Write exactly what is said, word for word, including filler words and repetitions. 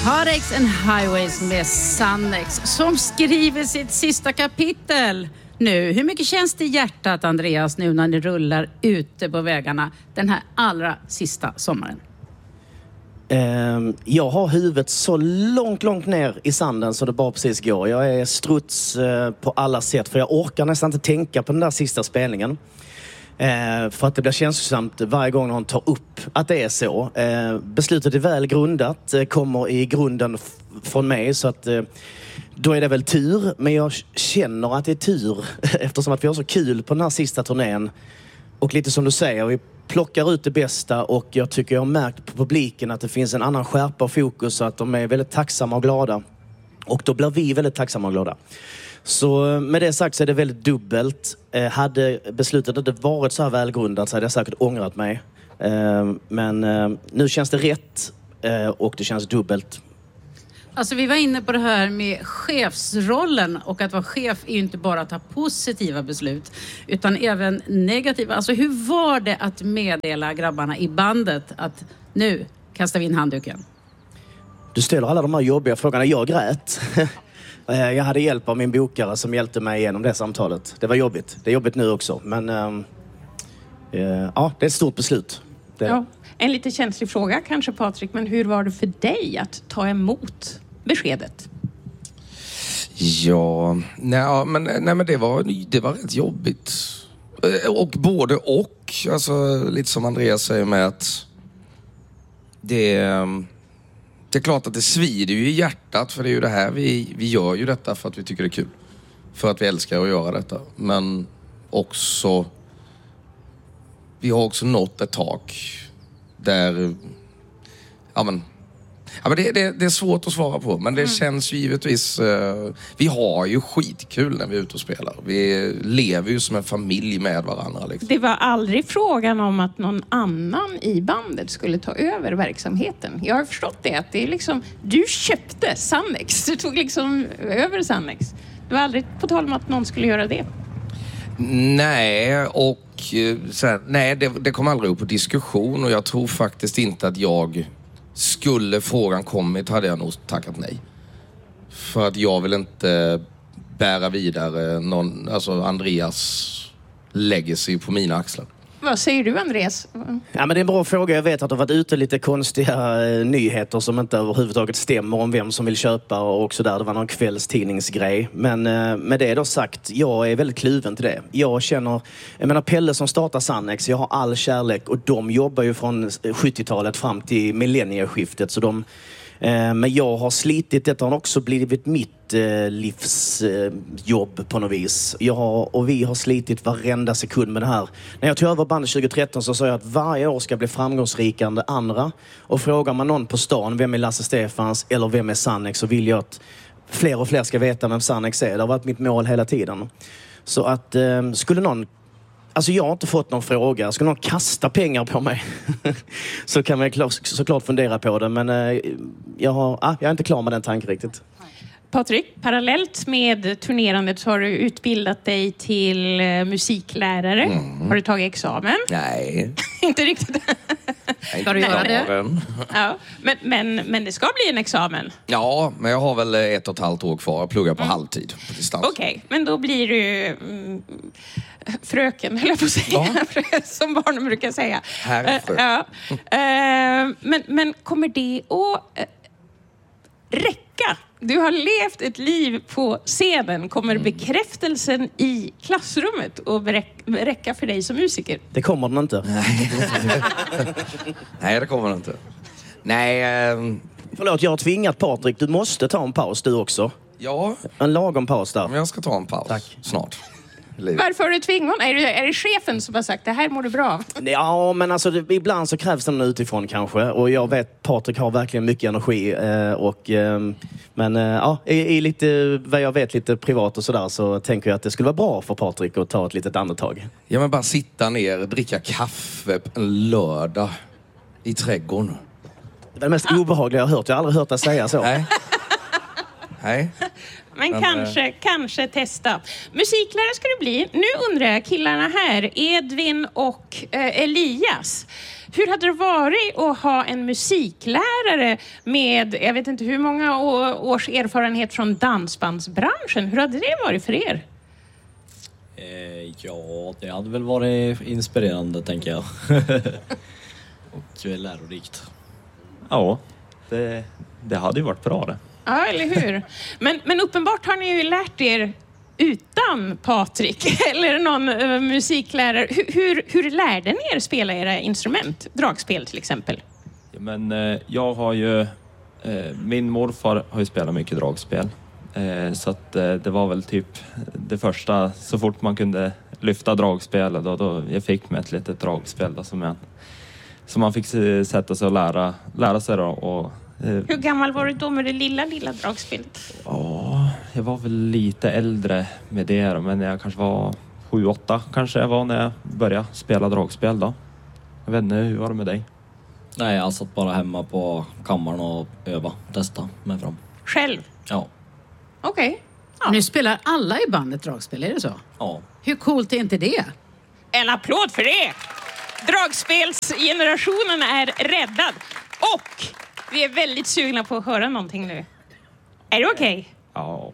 Heartaches and Highways med Sannex som skriver sitt sista kapitel nu. Hur mycket känns det i hjärtat, Andreas, nu när ni rullar ute på vägarna den här allra sista sommaren? Um, jag har huvudet så långt, långt ner i sanden så det bara precis går. Jag är struts uh, på alla sätt, för jag orkar nästan inte tänka på den där sista spelningen. Uh, för att det blir känslosamt varje gång någon tar upp att det är så. Uh, beslutet är väl grundat, uh, kommer i grunden f- från mig, så att uh, då är det väl tur. Men jag känner att det är tur eftersom att vi har så kul på den här sista turnén. Och lite som du säger, vi plockar ut det bästa, och jag tycker jag har märkt på publiken att det finns en annan skärpa och fokus, så att de är väldigt tacksamma och glada. Och då blir vi väldigt tacksamma och glada. Så med det sagt så är det väldigt dubbelt. Eh, hade beslutet inte varit så här välgrundat så hade jag säkert ångrat mig. Eh, men eh, nu känns det rätt eh, och det känns dubbelt. Alltså vi var inne på det här med chefsrollen, och att vara chef är ju inte bara att ta positiva beslut utan även negativa. Alltså hur var det att meddela grabbarna i bandet att nu kastar vi in handduken? Du ställer alla de här jobbiga frågorna. Jag grät. Jag hade hjälp av min bokare som hjälpte mig igenom det samtalet. Det var jobbigt. Det är jobbigt nu också. Men äh, ja, det är ett stort beslut. Det... Ja, en lite känslig fråga kanske, Patrik. Men hur var det för dig att ta emot beskedet? Ja, nej, men, nej, men det var, det var rätt jobbigt. Och både och. Alltså, lite som Andreas säger med att det, det är klart att det svider ju i hjärtat. För det är ju det här, vi, vi gör ju detta för att vi tycker det är kul. För att vi älskar att göra detta. Men också, vi har också nått ett tak där, ja men, ja, men det, det, det är svårt att svara på. Men det mm. känns ju givetvis, uh, vi har ju skitkul när vi är ute och spelar. Vi lever ju som en familj med varandra. Liksom. Det var aldrig frågan om att någon annan i bandet skulle ta över verksamheten. Jag har förstått det, att det är liksom, du köpte Sannex. Du tog liksom över Sannex. Det var aldrig på tal om att någon skulle göra det. Nej, och sen, nej, det, det kom aldrig upp på diskussion, och jag tror faktiskt inte att jag, skulle frågan kommit, hade jag nog tackat nej. För att jag vill inte bära vidare någon, alltså Andreas legacy på mina axlar. Vad säger du, Andreas? Ja, men det är en bra fråga. Jag vet att det har varit ute lite konstiga eh, nyheter som inte överhuvudtaget stämmer om vem som vill köpa och så där. Det var någon kvällstidningsgrej. Men eh, med det då sagt, jag är väldigt kluven till det. Jag känner, jag menar Pelle som startar Sannex, jag har all kärlek, och de jobbar ju från sjuttiotalet fram till millennieskiftet, så de eh, men jag har slitit, detta har också blivit mitt eh, livsjobb eh, på något vis. Jag har, och vi har slitit varenda sekund med det här. När jag tog över bandet tjugo tretton så sa jag att varje år ska bli framgångsrikare än det andra. Och frågar man någon på stan, vem är Lasse Stefans eller vem är Sannex, så vill jag att fler och fler ska veta vem Sannex är. Det har varit mitt mål hela tiden. Så att eh, skulle någon, alltså jag har inte fått någon fråga. Ska någon kasta pengar på mig så kan man såklart fundera på det. Men eh, jag, har, ah, jag är inte klar med den tanken riktigt. Patrik, parallellt med turnerandet så har du utbildat dig till eh, musiklärare. Mm. Har du tagit examen? Nej. Inte riktigt. Ska du göra det? Ja, men, men, men det ska bli en examen. Ja, men jag har väl ett och ett halvt år kvar att plugga på mm. halvtid på distans. Okej, okay, men då blir du mm, fröken, höll jag på att säga. Ja. Som barnen brukar säga. Härför. Uh, ja. uh, men, men kommer det att uh, räcka? Du har levt ett liv på scenen. Kommer mm. bekräftelsen i klassrummet att räcka för dig som musiker? Det kommer den inte. Nej, det kommer den inte. Nej. Eh... Förlåt, jag har tvingat Patrik. Du måste ta en paus du också. Ja. En lagom paus där. Men jag ska ta en paus. Tack. Snart. Varför har du tvingat? Är det, är det chefen som har sagt det här mår du bra av? Ja, men alltså det, ibland så krävs det någon utifrån kanske. Och jag vet, Patrik har verkligen mycket energi. Eh, och, eh, men eh, ja, i, i lite, vad jag vet, lite privat och sådär, så tänker jag att det skulle vara bra för Patrik att ta ett litet andetag. Ja, men bara sitta ner, dricka kaffe en lördag i trädgården. Det är det mest obehagliga jag har hört. Jag har aldrig hört dig säga så. Nej. Nej. Men, Men kanske, äh... kanske testa. Musiklärare ska det bli. Nu undrar jag, killarna här, Edvin och eh, Elias. Hur hade det varit att ha en musiklärare med, jag vet inte hur många års erfarenhet från dansbandsbranschen? Hur hade det varit för er? Eh, ja, det hade väl varit inspirerande, tänker jag. Och lärorikt. Ja, det, det hade ju varit bra det. Ja, eller hur? Men, men uppenbart har ni ju lärt er utan Patrik eller någon uh, musiklärare. Hur, hur, hur lärde ni er spela era instrument? Dragspel till exempel. Ja, men eh, jag har ju... Eh, min morfar har ju spelat mycket dragspel. Eh, så att eh, det var väl typ det första, så fort man kunde lyfta dragspelet. Då, då jag fick med ett litet dragspel då, som, jag, som man fick sätta sig och lära, lära sig då. Och, hur gammal var du då med det lilla, lilla dragspelet? Ja, jag var väl lite äldre med det då, men jag kanske var sju, åtta kanske jag var när jag började spela dragspel då. Jag vet inte, hur var det med dig? Nej, jag satt bara hemma på kammaren och öva, testa mig fram. Själv? Ja. Okej. Okay. Ja. Nu spelar alla i bandet dragspel, är det så? Ja. Hur coolt är inte det? En applåd för det! Dragspelsgenerationen är räddad. Och vi är väldigt sugna på att höra någonting nu. Är det okej? Okay? Ja.